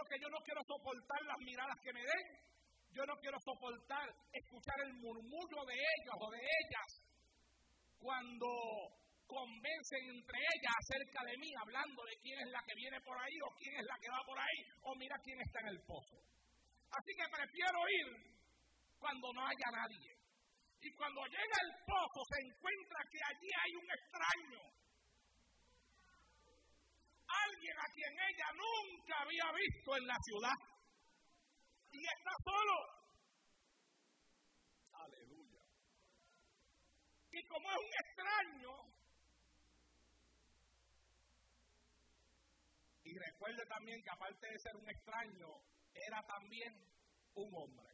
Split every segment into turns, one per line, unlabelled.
porque yo no quiero soportar las miradas que me den. Yo no quiero soportar escuchar el murmullo de ellos o de ellas cuando convencen entre ellas acerca de mí, hablando de quién es la que viene por ahí o quién es la que va por ahí o mira quién está en el pozo. Así que prefiero ir cuando no haya nadie. Y cuando llega al pozo se encuentra que allí hay un extraño. Alguien a quien ella nunca había visto en la ciudad. Y está solo. Aleluya. Y como es un extraño, y recuerde también que aparte de ser un extraño, era también un hombre.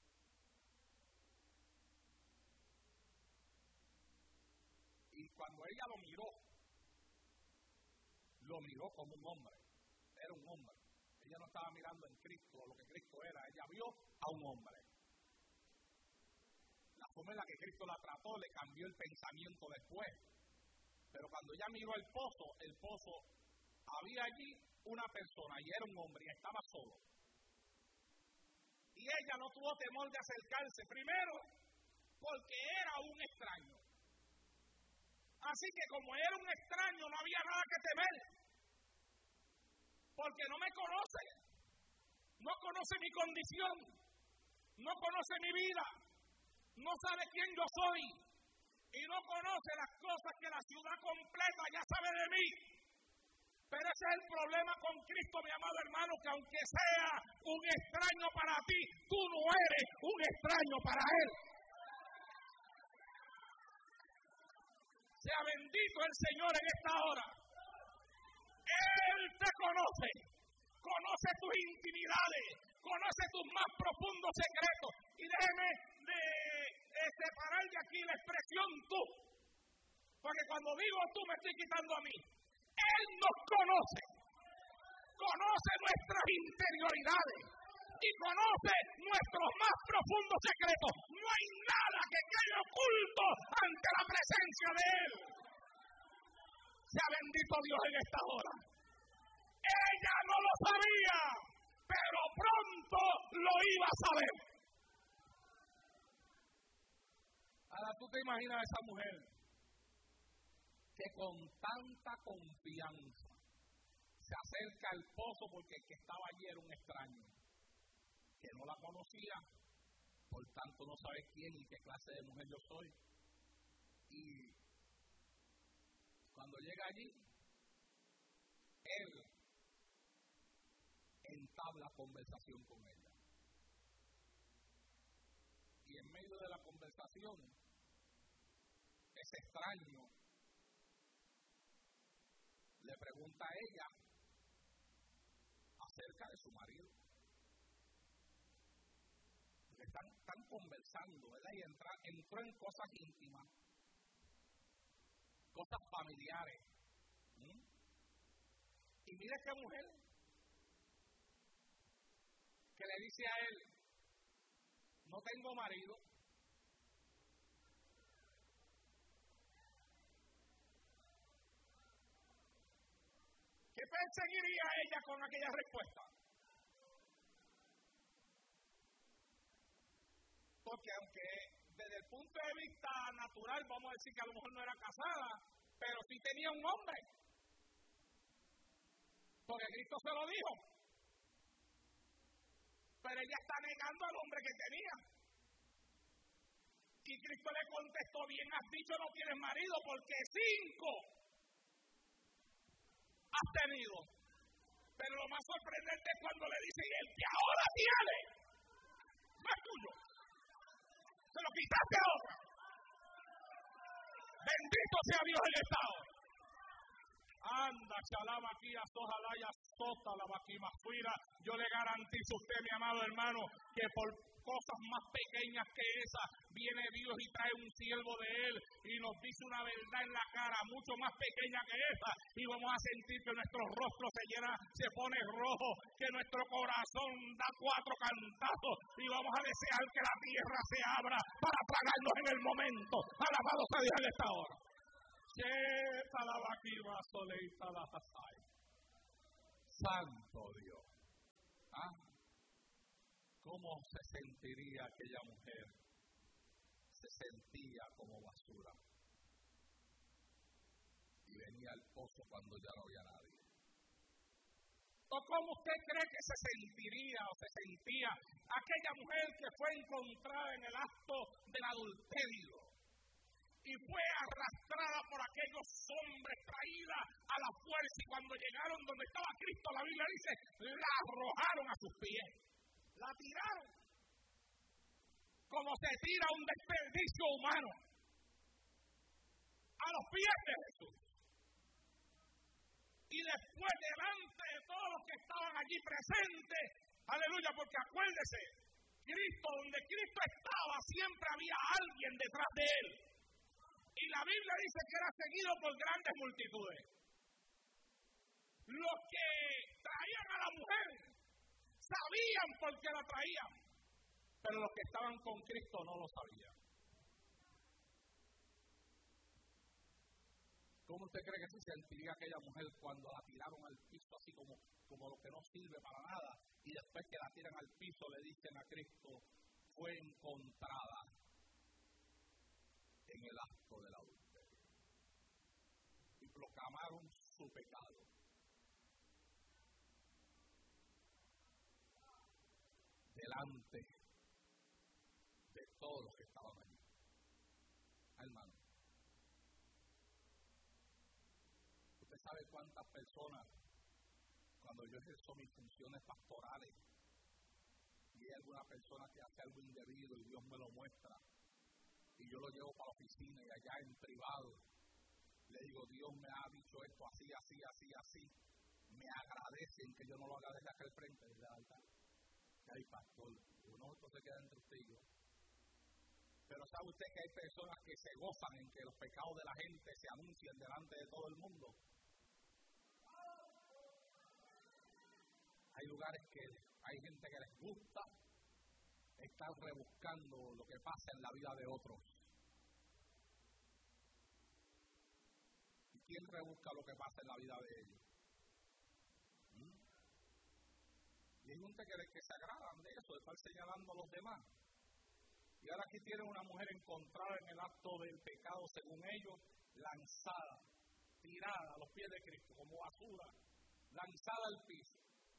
Y cuando ella lo miró como un hombre. Era un hombre. Ella no estaba mirando en Cristo o lo que Cristo era. Ella vio a un hombre. La forma en la que Cristo la trató le cambió el pensamiento después. Pero cuando ella miró el pozo había allí una persona y era un hombre y estaba solo. Y ella no tuvo temor de acercarse. Primero, porque era un extraño. Así que como era un extraño, no había nada que temer. Porque no me conoce. No conoce mi condición. No conoce mi vida. No sabe quién yo soy. Y no conoce las cosas que la ciudad completa ya sabe de mí. Pero ese es el problema con Cristo, mi amado hermano, que aunque sea un extraño para ti, tú no eres un extraño para Él. Sea bendito el Señor en esta hora. Él te conoce tus intimidades, conoce tus más profundos secretos. Y déjeme separar de aquí la expresión tú, porque cuando digo tú me estoy quitando a mí. Él nos conoce nuestras interioridades y conoce nuestros más profundos secretos. No hay nada que quede oculto ante la presencia de Él. Sea bendito Dios en esta hora. Ella no lo sabía, pero pronto lo iba a saber. Ahora tú te imaginas a esa mujer que con tanta confianza se acerca al pozo porque el que estaba allí era un extraño, que no la conocía, por tanto no sabe quién y qué clase de mujer yo soy. Y cuando llega allí, él entabla conversación con ella. Y en medio de la conversación, ese extraño le pregunta a ella acerca de su marido. Están conversando, ¿verdad? Y entró en cosas íntimas, cosas familiares. Y mire esta mujer que le dice a él, no tengo marido. ¿Qué perseguiría ella con aquella respuesta? Porque aunque desde el punto de vista natural vamos a decir que a lo mejor no era casada, pero sí tenía un hombre. Porque Cristo se lo dijo. Pero ella está negando al hombre que tenía. Y Cristo le contestó, bien has dicho, no tienes marido, porque 5 has tenido. Pero lo más sorprendente es cuando le dice, y el que ahora tiene no es tuyo. Se lo quitaste ahora. Bendito sea Dios en esta hora. Anda, chalaba aquí, ojalá y azota la vaquima fuera. Yo le garantizo a usted, mi amado hermano, que por cosas más pequeñas que esas, viene Dios y trae un siervo de Él y nos dice una verdad en la cara, mucho más pequeña que esa, y vamos a sentir que nuestro rostro se pone rojo, que nuestro corazón da 4 cantazos, y vamos a desear que la tierra se abra para tragarnos en el momento. Alabado sea Dios en esta hora. Santo Dios. ¿Cómo se sentiría aquella mujer? Se sentía como basura. Y venía al pozo cuando ya no había nadie. ¿O cómo usted cree que se sentiría o se sentía aquella mujer que fue encontrada en el acto del adulterio y fue arrastrada por aquellos hombres, traída a la fuerza, y cuando llegaron donde estaba Cristo, la Biblia dice, la arrojaron a sus pies, la tiraron, como se tira un desperdicio humano, a los pies de Jesús? Y después, delante de todos los que estaban allí presentes, aleluya, porque acuérdese, Cristo, donde Cristo estaba, siempre había alguien detrás de él. Y la Biblia dice que era seguido por grandes multitudes. Los que traían a la mujer sabían por qué la traían, pero los que estaban con Cristo no lo sabían. ¿Cómo usted cree que se sentiría aquella mujer cuando la tiraron al piso así como lo que no sirve para nada? Y después que la tiran al piso le dicen a Cristo, fue encontrada en el acto del adulterio. Y proclamaron su pecado. Delante de todos los que estaban allí. Hermano, ¿usted sabe cuántas personas, cuando yo ejerzo mis funciones pastorales, y hay alguna persona que hace algo indebido y Dios me lo muestra, y yo lo llevo para la oficina y allá en privado le digo, Dios me ha dicho esto así, así, así, así, me agradecen que yo no lo haga desde acá al frente, desde el altar? Ay, pastor, uno esto se queda entre usted y yo. Pero ¿sabe usted que hay personas que se gozan en que los pecados de la gente se anuncien delante de todo el mundo? Hay lugares que hay gente que les gusta estar rebuscando lo que pasa en la vida de otros. ¿Y quién rebusca lo que pasa en la vida de ellos? Y hay gente que se agradan de eso, de estar señalando a los demás. Y ahora aquí tienen una mujer encontrada en el acto del pecado, según ellos, lanzada, tirada a los pies de Cristo, como basura, lanzada al piso.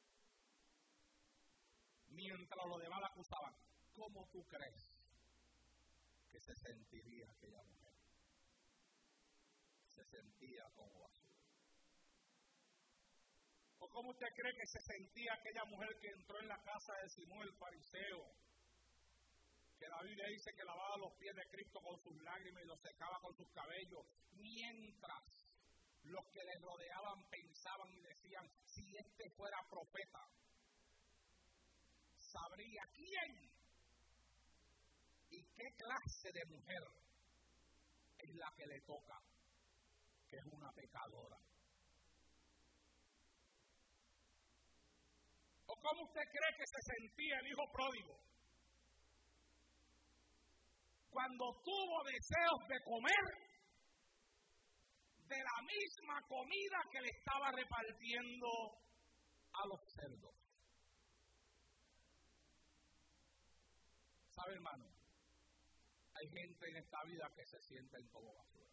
Mientras los demás la acusaban, ¿cómo tú crees que se sentiría aquella mujer? Se sentía como basura. ¿O cómo usted cree que se sentía aquella mujer que entró en la casa de Simón el fariseo? Que la Biblia dice que lavaba los pies de Cristo con sus lágrimas y los secaba con sus cabellos, mientras los que le rodeaban pensaban y decían, si este fuera profeta, sabría quién y qué clase de mujer es la que le toca, que es una pecadora. ¿O cómo usted cree que se sentía el hijo pródigo cuando tuvo deseos de comer de la misma comida que le estaba repartiendo a los cerdos? ¿Sabe, hermano? Hay gente en esta vida que se sienten como basura,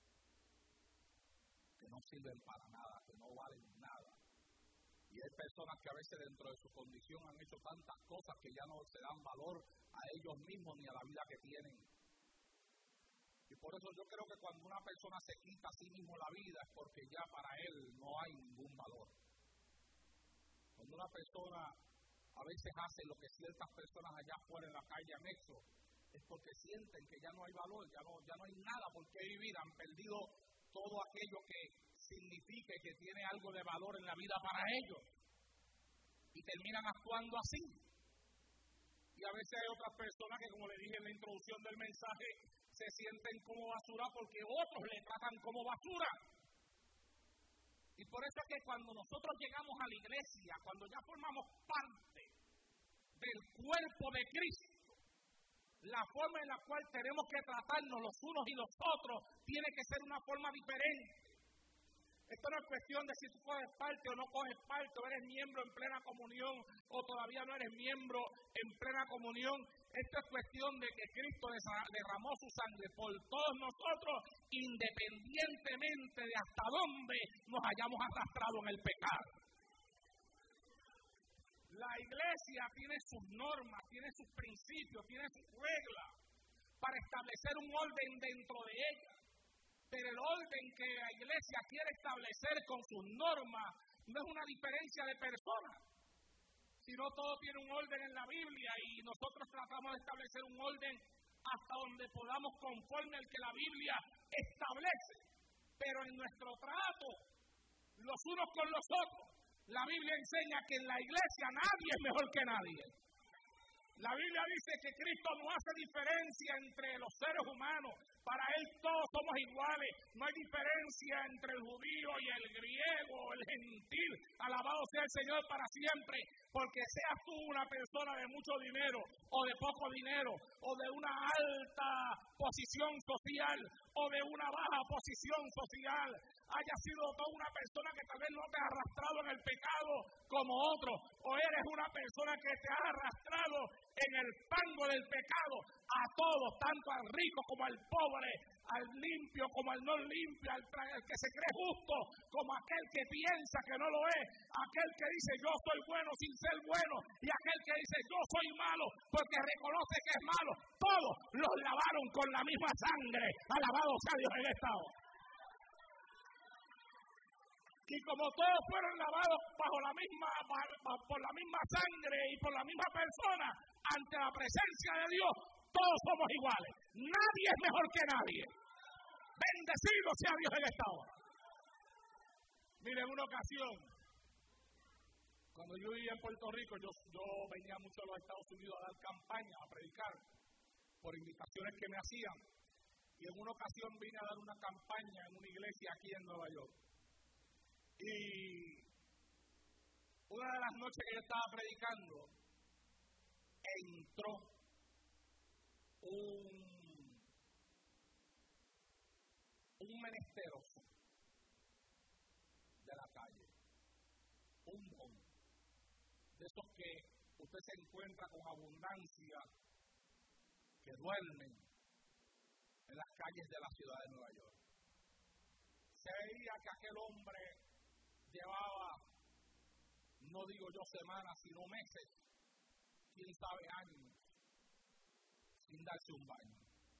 que no sirven para nada, que no valen nada. Y hay personas que a veces dentro de su condición han hecho tantas cosas que ya no se dan valor a ellos mismos ni a la vida que tienen. Y por eso yo creo que cuando una persona se quita a sí mismo la vida es porque ya para él no hay ningún valor. Cuando una persona a veces hace lo que ciertas personas allá afuera en la calle han hecho, es porque sienten que ya no hay valor, ya no hay nada por qué vivir, han perdido todo aquello que signifique que tiene algo de valor en la vida para ellos. Y terminan actuando así. Y a veces hay otras personas que, como le dije en la introducción del mensaje, se sienten como basura porque otros le tratan como basura. Y por eso es que cuando nosotros llegamos a la iglesia, cuando ya formamos parte del cuerpo de Cristo, la forma en la cual tenemos que tratarnos los unos y los otros tiene que ser una forma diferente. Esto no es cuestión de si tú coges parte o no coges parte, o eres miembro en plena comunión, o todavía no eres miembro en plena comunión. Esto es cuestión de que Cristo derramó su sangre por todos nosotros, independientemente de hasta dónde nos hayamos arrastrado en el pecado. La iglesia tiene sus normas, tiene sus principios, tiene sus reglas para establecer un orden dentro de ella. Pero el orden que la iglesia quiere establecer con sus normas no es una diferencia de personas, sino todo tiene un orden en la Biblia y nosotros tratamos de establecer un orden hasta donde podamos conforme al que la Biblia establece. Pero en nuestro trato, los unos con los otros, la Biblia enseña que en la iglesia nadie es mejor que nadie. La Biblia dice que Cristo no hace diferencia entre los seres humanos. Para Él todos somos iguales. No hay diferencia entre el judío y el griego, el gentil. Alabado sea el Señor para siempre. Porque seas tú una persona de mucho dinero o de poco dinero, o de una alta posición social o de una baja posición social, haya sido toda una persona que tal vez no te ha arrastrado en el pecado como otro, o eres una persona que te ha arrastrado en el fango del pecado, a todos, tanto al rico como al pobre, al limpio como al no limpio, al que se cree justo como aquel que piensa que no lo es, aquel que dice yo soy bueno sin ser bueno, y aquel que dice yo soy malo porque reconoce que es malo. Todos los lavaron con la misma sangre. Alabado sea Dios en esta hora. Y como todos fueron lavados por la misma sangre y por la misma persona, ante la presencia de Dios, todos somos iguales. Nadie es mejor que nadie. Bendecido sea Dios en esta hora. Miren, en una ocasión, cuando yo vivía en Puerto Rico, yo venía mucho a los Estados Unidos a dar campaña, a predicar, por invitaciones que me hacían. Y en una ocasión vine a dar una campaña en una iglesia aquí en Nueva York. Y una de las noches que yo estaba predicando, entró un menesteroso de la calle, un don, de esos que usted se encuentra con abundancia, que duermen en las calles de la ciudad de Nueva York. Se veía que aquel hombre llevaba, no digo yo semanas, sino meses, quién sabe años, sin darse un baño.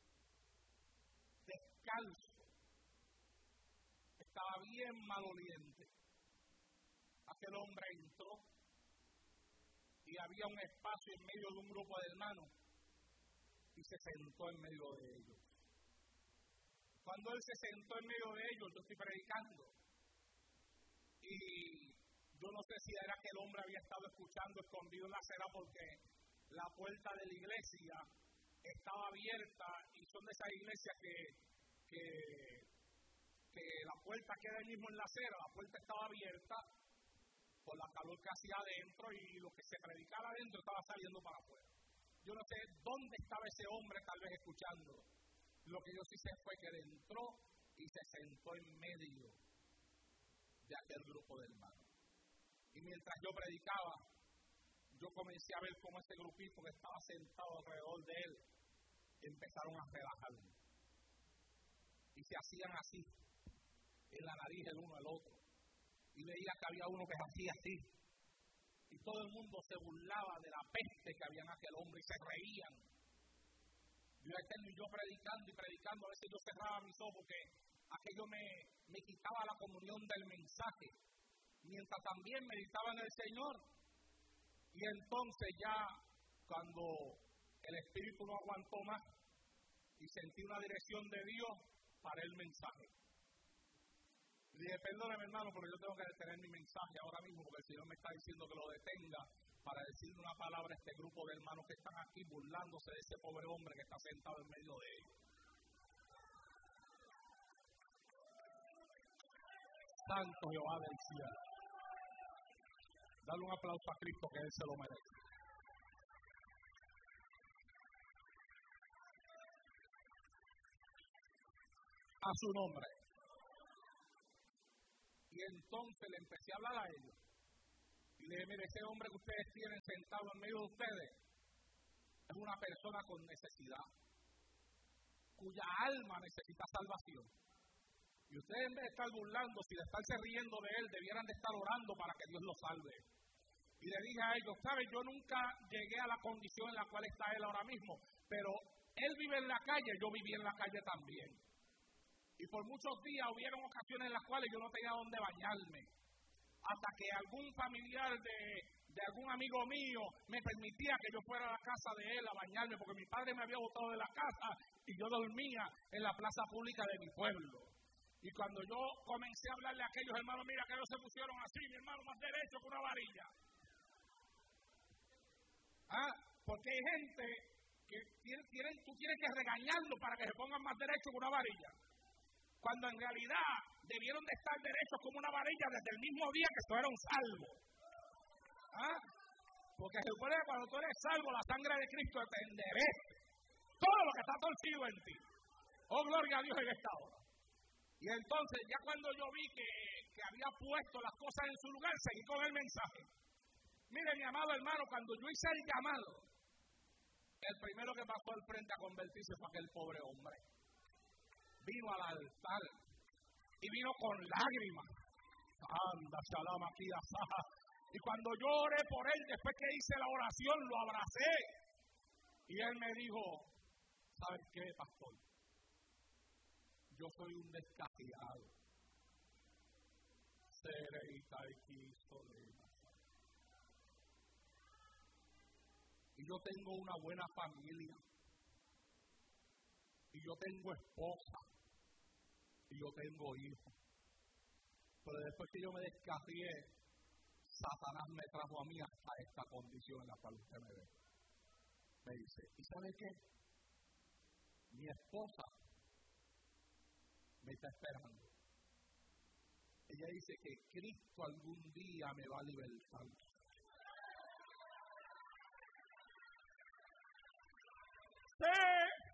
Descalzo. Estaba bien maloliente. Aquel hombre entró y había un espacio en medio de un grupo de hermanos y se sentó en medio de ellos. Cuando él se sentó en medio de ellos, yo estoy predicando. Y yo no sé si era que el hombre había estado escuchando escondido en la acera, porque la puerta de la iglesia estaba abierta y son de esas iglesias que la puerta queda ahí mismo en la acera. La puerta estaba abierta por la calor que hacía adentro y lo que se predicaba adentro estaba saliendo para afuera. Yo no sé dónde estaba ese hombre tal vez escuchando. Lo que yo sí sé fue que él entró y se sentó en medio de aquel grupo de hermanos. Y mientras yo predicaba, yo comencé a ver cómo ese grupito que estaba sentado alrededor de él empezaron a relajarme. Y se hacían así, en la nariz el uno al otro. Y veía que había uno que se hacía así. Y todo el mundo se burlaba de la peste que había en aquel hombre y se reían. Yo predicando y predicando, a veces yo cerraba mis ojos porque aquello me quitaba la comunión del mensaje, mientras también meditaba en el Señor. Y entonces ya, cuando el Espíritu no aguantó más y sentí una dirección de Dios, paré el mensaje. Le dije, perdóneme hermano, pero yo tengo que detener mi mensaje ahora mismo, porque el Señor me está diciendo que lo detenga para decirle una palabra a este grupo de hermanos que están aquí burlándose de ese pobre hombre que está sentado en medio de ellos. Santo Jehová del cielo. Dale un aplauso a Cristo, que Él se lo merece. A su nombre. Y entonces le empecé a hablar a ellos. Y le dije, mire, ese hombre que ustedes tienen sentado en medio de ustedes es una persona con necesidad, cuya alma necesita salvación. Y ustedes, en vez de estar burlándose y de estarse riendo de él, debieran de estar orando para que Dios lo salve. Y le dije a ellos, ¿saben? Yo nunca llegué a la condición en la cual está él ahora mismo, pero él vive en la calle, yo viví en la calle también. Y por muchos días hubieron ocasiones en las cuales yo no tenía dónde bañarme. Hasta que algún familiar de algún amigo mío me permitía que yo fuera a la casa de él a bañarme, porque mi padre me había botado de la casa y yo dormía en la plaza pública de mi pueblo. Y cuando yo comencé a hablarle a aquellos hermanos, mira que ellos se pusieron así, mi hermano, más derecho que una varilla. Porque hay gente que tú tienes que regañarlo para que se pongan más derechos que una varilla. Cuando en realidad debieron de estar derechos como una varilla desde el mismo día que fueron salvos. Porque se supone que cuando tú eres salvo, la sangre de Cristo te endereza todo lo que está torcido en ti. Oh, gloria a Dios en esta hora. Y entonces, ya cuando yo vi que había puesto las cosas en su lugar, seguí con el mensaje. Mire, mi amado hermano, cuando yo hice el llamado, el primero que pasó al frente a convertirse fue aquel pobre hombre. Vino al altar y vino con lágrimas. Anda, shalom, aquí, asaja. Y cuando yo oré por él, después que hice la oración, lo abracé. Y él me dijo, ¿sabes qué, pastor? Yo soy un descasiado. Y yo tengo una buena familia. Y yo tengo esposa. Y yo tengo hijos. Pero después que yo me descasié, Satanás me trajo a mí hasta esta condición en la cual usted me ve. Me dice, ¿y sabe qué? Mi esposa me está esperando. Ella dice que Cristo algún día me va a libertar. ¡Sí!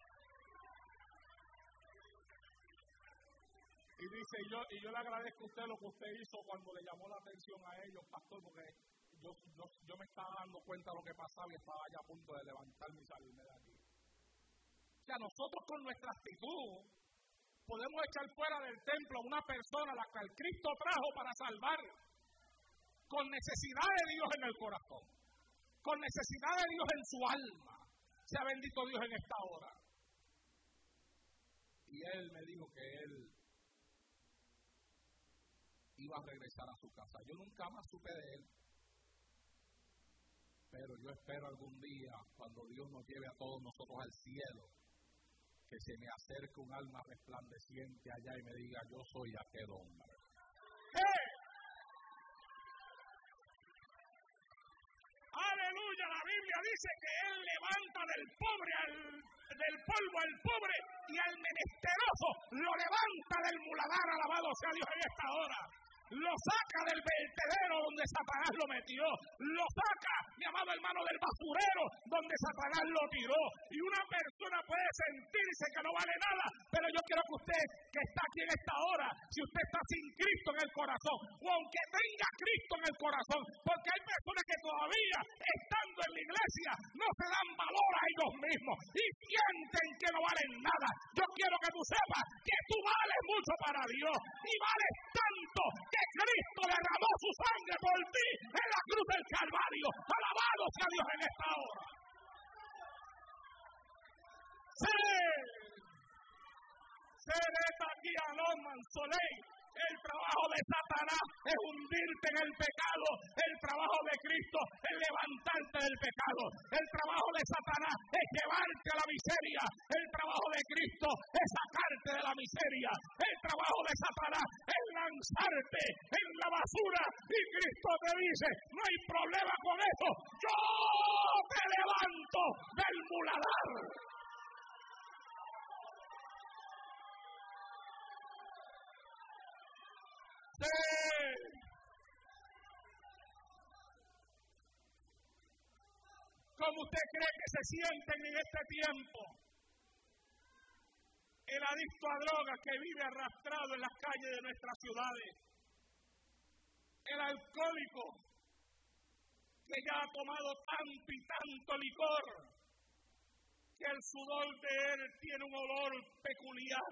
Y dice, y yo le agradezco a usted lo que usted hizo cuando le llamó la atención a ellos, pastor, porque yo me estaba dando cuenta de lo que pasaba y estaba ya a punto de levantarme y salirme de aquí. O sea, nosotros con nuestra actitud podemos echar fuera del templo a una persona a la cual Cristo trajo para salvar, con necesidad de Dios en el corazón, con necesidad de Dios en su alma. Sea bendito Dios en esta hora. Y él me dijo que él iba a regresar a su casa. Yo nunca más supe de él. Pero yo espero algún día, cuando Dios nos lleve a todos nosotros al cielo, que se me acerque un alma resplandeciente allá y me diga, yo soy aquel hombre. ¡Hey! ¡Aleluya! La Biblia dice que Él levanta del polvo al pobre y al menesteroso lo levanta del muladar. Alabado sea Dios en esta hora. Lo saca del vertedero donde Satanás lo metió. Lo saca, mi amado hermano, del basurero donde Satanás lo tiró. Y una persona puede sentirse que no vale nada, pero yo quiero que usted, que está aquí en esta hora, si usted está sin Cristo en el corazón, o aunque tenga Cristo en el corazón, porque hay personas que todavía, estando en la iglesia, no se dan valor a ellos mismos y sienten que no valen nada. Yo quiero que tú sepas que tú vales mucho para Dios y vales tanto que Cristo derramó su sangre por ti en la cruz del Calvario. Alabado sea Dios en esta hora. ¡Sí! ¡Sereta aquí a los mansoleil! El trabajo de Satanás es hundirte en el pecado. El trabajo de Cristo es levantarte del pecado. El trabajo de Satanás es llevarte a la miseria. El trabajo de Cristo es sacarte de la miseria. El trabajo de Satanás es lanzarte en la basura. Y Cristo te dice, no hay problema con eso. Yo te levanto del muladar. ¡Sí! ¿Cómo usted cree que se sienten en este tiempo? El adicto a drogas que vive arrastrado en las calles de nuestras ciudades. El alcohólico que ya ha tomado tanto y tanto licor que el sudor de él tiene un olor peculiar.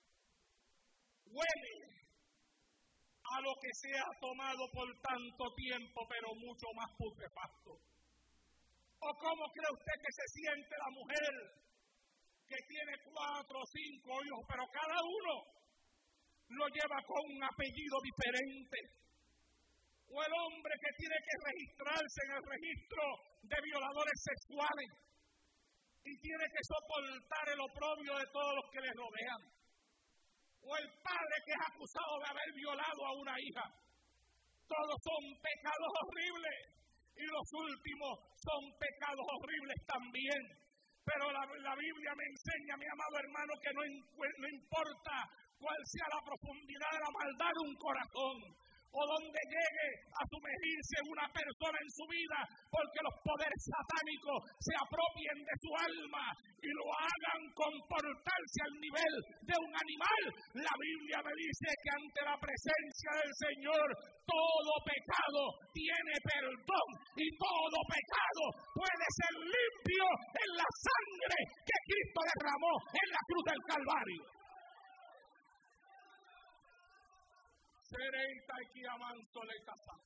Huele a lo que se ha tomado por tanto tiempo, pero mucho más putrefacto. ¿O cómo cree usted que se siente la mujer que tiene 4 o 5 hijos, pero cada uno lo lleva con un apellido diferente? O el hombre que tiene que registrarse en el registro de violadores sexuales y tiene que soportar el oprobio de todos los que le rodean. O el padre que es acusado de haber violado a una hija. Todos son pecados horribles y los últimos son pecados horribles también. Pero la Biblia me enseña, mi amado hermano, que no importa cuál sea la profundidad de la maldad de un corazón, o donde llegue a sumergirse una persona en su vida, porque los poderes satánicos se apropien de su alma y lo hagan comportarse al nivel de un animal. La Biblia me dice que ante la presencia del Señor todo pecado tiene perdón y todo pecado puede ser limpio en la sangre que Cristo derramó en la cruz del Calvario. Sereita y Kiamanto le casa.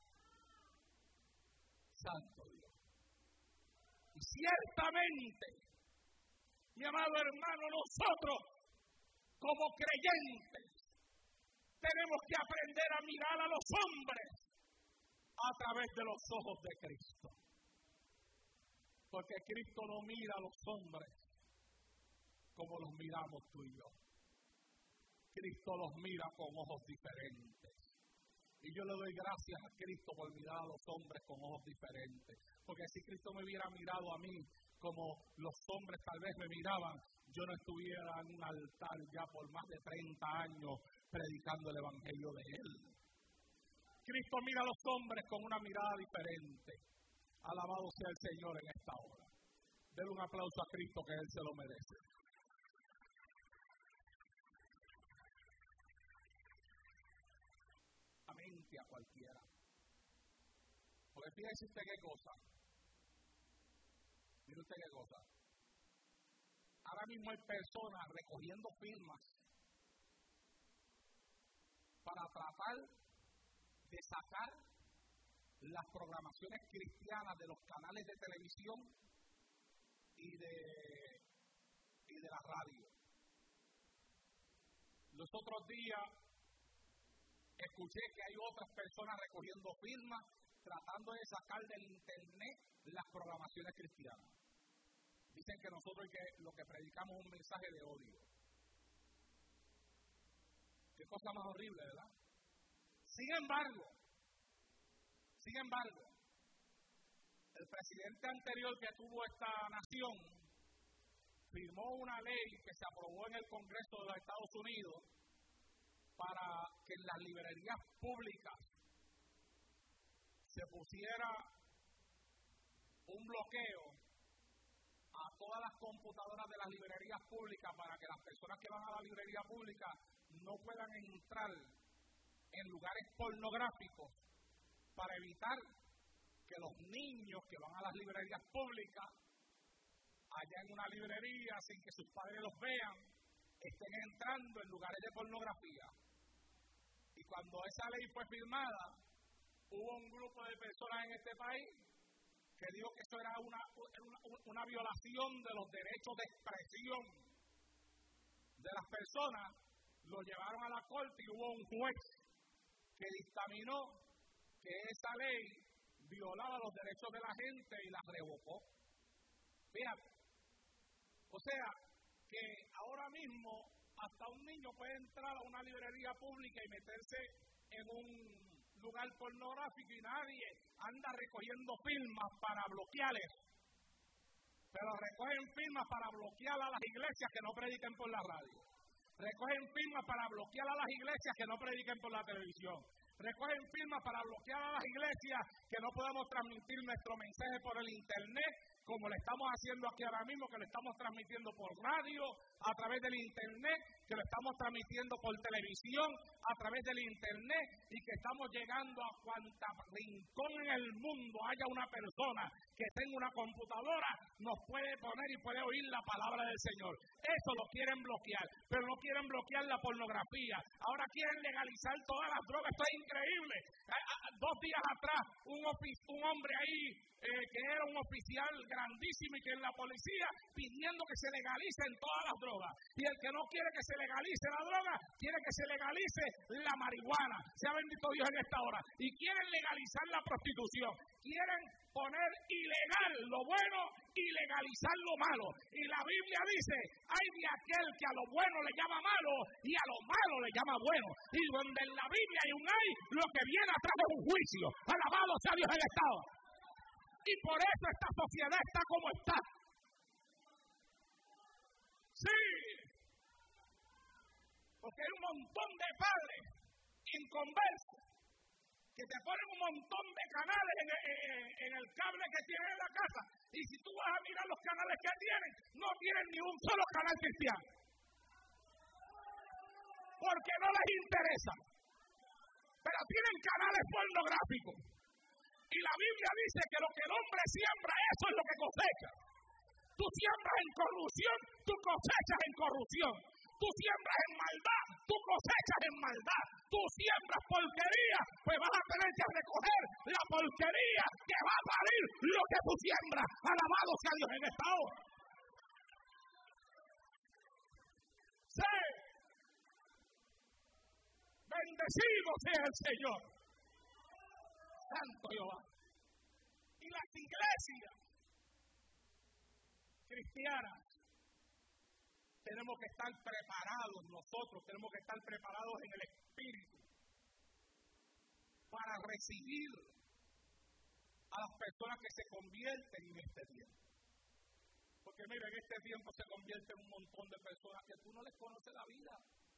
Santo Dios. Y ciertamente, mi amado hermano, nosotros como creyentes tenemos que aprender a mirar a los hombres a través de los ojos de Cristo. Porque Cristo no mira a los hombres como los miramos tú y yo. Cristo los mira con ojos diferentes. Y yo le doy gracias a Cristo por mirar a los hombres con ojos diferentes. Porque si Cristo me hubiera mirado a mí como los hombres tal vez me miraban, yo no estuviera en un altar ya por más de 30 años predicando el Evangelio de Él. Cristo mira a los hombres con una mirada diferente. Alabado sea el Señor en esta hora. Denle un aplauso a Cristo, que Él se lo merece. A cualquiera. Porque fíjese usted qué cosa. Mire usted qué cosa. Ahora mismo hay personas recogiendo firmas para tratar de sacar las programaciones cristianas de los canales de televisión y de la radio. Los otros días escuché que hay otras personas recogiendo firmas tratando de sacar del internet las programaciones cristianas. Dicen que nosotros lo que predicamos es un mensaje de odio. Qué cosa más horrible, ¿verdad? Sin embargo, el presidente anterior que tuvo esta nación firmó una ley que se aprobó en el Congreso de los Estados Unidos para que en las librerías públicas se pusiera un bloqueo a todas las computadoras de las librerías públicas para que las personas que van a la librería pública no puedan entrar en lugares pornográficos, para evitar que los niños que van a las librerías públicas, allá en una librería sin que sus padres los vean, estén entrando en lugares de pornografía. Y cuando esa ley fue firmada, hubo un grupo de personas en este país que dijo que eso era una violación de los derechos de expresión de las personas. Lo llevaron a la corte y hubo un juez que dictaminó que esa ley violaba los derechos de la gente y la revocó. Fíjate. O sea, que ahora mismo hasta un niño puede entrar a una librería pública y meterse en un lugar pornográfico y nadie anda recogiendo firmas para bloquear eso. Pero recogen firmas para bloquear a las iglesias que no prediquen por la radio. Recogen firmas para bloquear a las iglesias que no prediquen por la televisión. recogen firmas para bloquear a las iglesias, que no podemos transmitir nuestro mensaje por el internet, como le estamos haciendo aquí ahora mismo, que lo estamos transmitiendo por radio, a través del internet, que lo estamos transmitiendo por televisión, a través del internet, y que estamos llegando a cuanta rincón en el mundo haya una persona que tenga una computadora, nos puede poner y puede oír la palabra del Señor. Eso lo quieren bloquear, pero no quieren bloquear la pornografía. Ahora quieren legalizar todas las drogas. Esto es increíble. 2 días atrás, un hombre ahí, que era un oficial grandísimo y que en la policía, pidiendo que se legalicen todas las drogas. Y el que no quiere que se legalice la droga, quiere que se legalice la marihuana. Sea bendito Dios en esta hora. Y quieren legalizar la prostitución. Quieren poner ilegal lo bueno y legalizar lo malo. Y la Biblia dice, hay de aquel que a lo bueno le llama malo y a lo malo le llama bueno. Y donde en la Biblia hay un hay, lo que viene atrás es un juicio. Alabado sea Dios en el estado. Y por eso esta sociedad está como está. Sí. Porque hay un montón de padres inconversos que te ponen un montón de canales en el cable que tienen en la casa. Y si tú vas a mirar los canales que tienen, no tienen ni un solo canal cristiano. Porque no les interesa. Pero tienen canales pornográficos. Y la Biblia dice que lo que el hombre siembra, eso es lo que cosecha. Tú siembras en corrupción, tú cosechas en corrupción. Tú siembras en maldad, tú cosechas en maldad. Tú siembras porquería, pues vas a tener que recoger la porquería que va a parir lo que tú siembras. Alabado sea Dios en esta hora. Sí. Bendecido sea el Señor. Santo Jehová. Y las iglesias cristianas tenemos que estar preparados, nosotros tenemos que estar preparados en el Espíritu para recibir a las personas que se convierten en este tiempo. Porque mira, en este tiempo se convierten un montón de personas que tú no les conoces la vida.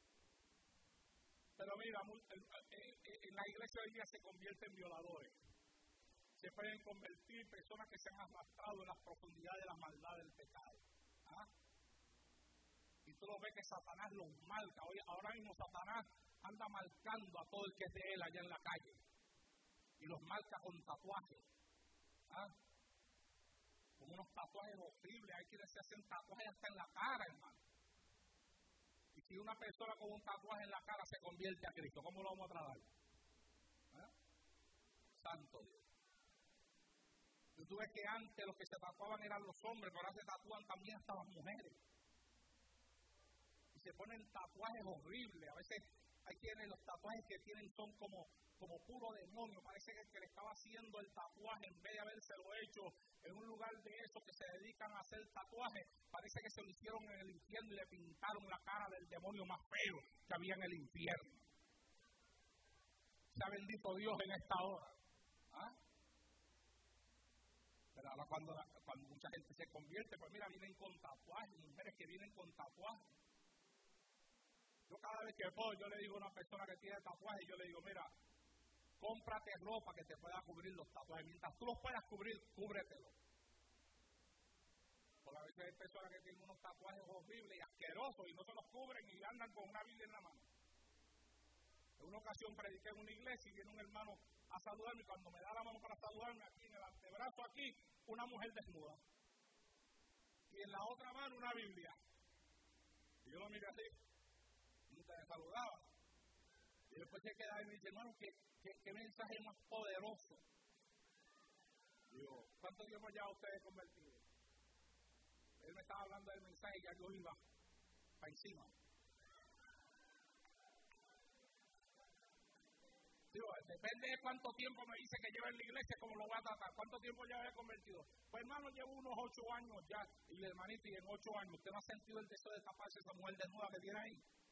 Pero mira, en la iglesia hoy día se convierten en violadores. Se pueden convertir en personas que se han arrastrado en las profundidades de la maldad del pecado. ¿Ah? Y tú lo ves que Satanás los marca. Oye, ahora mismo Satanás anda marcando a todo el que es de él allá en la calle. Y los marca con tatuajes. ¿Ah? Con unos tatuajes horribles. Hay quienes se hacen tatuajes hasta en la cara, hermano. Y si una persona con un tatuaje en la cara se convierte a Cristo, ¿cómo lo vamos a tratar? ¿Ah? Santo Dios. Y tú ves que antes los que se tatuaban eran los hombres, pero ahora se tatúan también hasta las mujeres. Y se ponen tatuajes horribles. A veces hay quienes los tatuajes que tienen son como puro demonio. Parece que el que le estaba haciendo el tatuaje, en vez de habérselo hecho en un lugar de esos que se dedican a hacer tatuajes, parece que se lo hicieron en el infierno y le pintaron la cara del demonio más feo que había en el infierno. Sea bendito Dios en esta hora. ¿Ah? Pero ahora cuando mucha gente se convierte, pues mira, vienen con tatuajes, mujeres que vienen con tatuajes. Yo cada vez que voy, yo le digo a una persona que tiene tatuajes, yo le digo, mira, cómprate ropa que te pueda cubrir los tatuajes. Mientras tú los puedas cubrir, cúbretelo. Porque a veces hay personas que tienen unos tatuajes horribles y asquerosos y no se los cubren y andan con una Biblia en la mano. En una ocasión prediqué en una iglesia y viene un hermano a saludarme y cuando me da la mano para saludarme, aquí en el antebrazo, aquí, una mujer desnuda. Y en la otra mano una Biblia. Y yo lo miré así. Nunca me saludaba. Y después se queda y me dice, hermano, ¿qué mensaje más poderoso? Digo, ¿cuánto tiempo ya ustedes convertidos? Él me estaba hablando del mensaje y ya yo iba para encima. Digo, depende de cuánto tiempo me dice que lleva en la iglesia, cómo lo va a tratar. ¿Cuánto tiempo ya he convertido? Pues hermano, llevo unos 8 años ya. Y hermanito, y en 8 años, ¿usted no ha sentido el deseo de taparse esa mujer desnuda que tiene ahí?